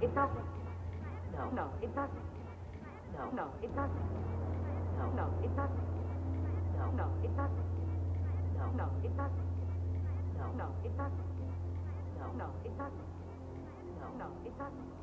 it doesn't. No, it doesn't. No, it doesn't. No, it doesn't. No, it doesn't. No, it doesn't. No, it doesn't. No, it doesn't. No, it doesn't.